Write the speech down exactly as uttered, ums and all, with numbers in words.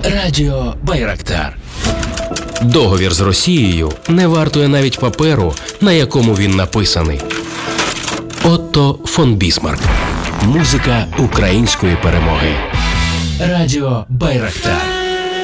Радіо Байрактар. Договір з Росією не вартує навіть паперу, на якому він написаний. Отто фон Бісмарк. Музика української перемоги. Радіо Байрактар.